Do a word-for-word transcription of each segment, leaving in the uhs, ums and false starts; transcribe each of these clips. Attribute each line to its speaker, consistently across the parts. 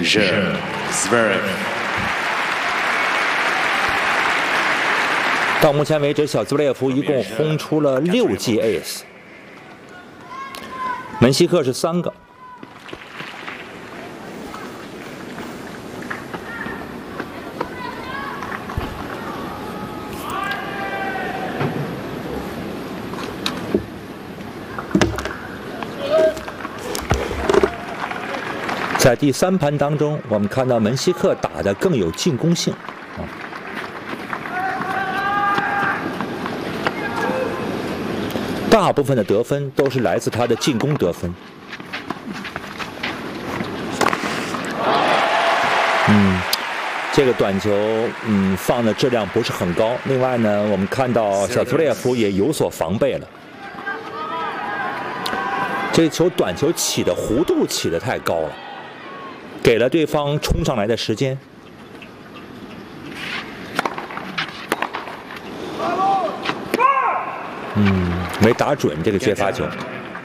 Speaker 1: Zverev Zverev。
Speaker 2: 到目前为止，小兹维列夫一共轰出了六记 ace， 门西克是三个。在第三盘当中，我们看到门西克打得更有进攻性啊。大部分的得分都是来自他的进攻得分。嗯，这个短球嗯放的质量不是很高。另外呢，我们看到小图列夫也有所防备了。这球短球起的弧度起得太高了。给了对方冲上来的时间。嗯，没打准这个接发球。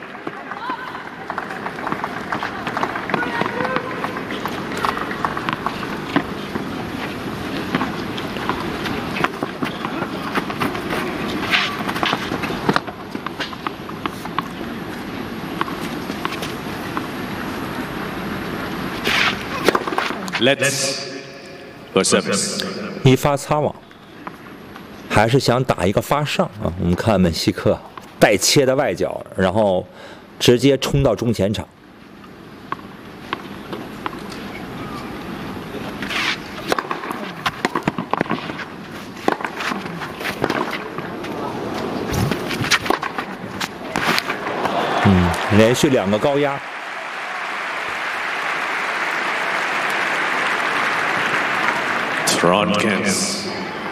Speaker 1: Let's go service。
Speaker 2: 一发擦网，还是想打一个发上啊？我们看门西克带切的外角，然后直接冲到中前场。嗯，连续两个高压。
Speaker 1: Trondkins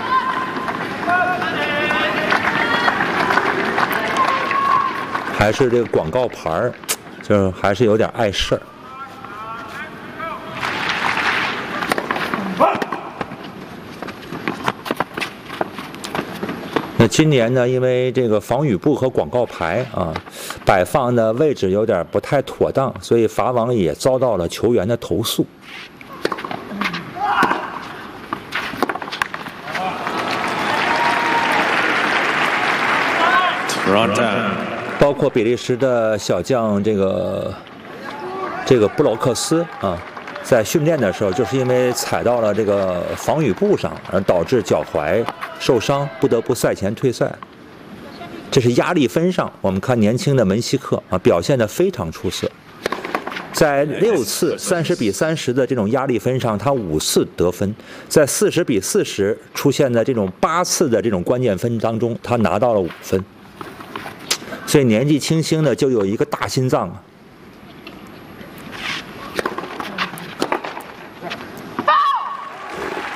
Speaker 2: 还是这个广告牌儿，就还是有点碍事儿。那今年呢，因为这个防雨布和广告牌啊摆放的位置有点不太妥当，所以法网也遭到了球员的投诉。包括比利时的小将这个这个布鲁克斯啊，在训练的时候，就是因为踩到了这个防雨布上，而导致脚踝受伤，不得不赛前退赛。这是压力分上，我们看年轻的门西克啊，表现得非常出色。在六次三十比三十的这种压力分上，他五次得分；在四十比四十出现的这种八次的这种关键分当中，他拿到了五分。所以年纪轻轻的就有一个大心脏啊！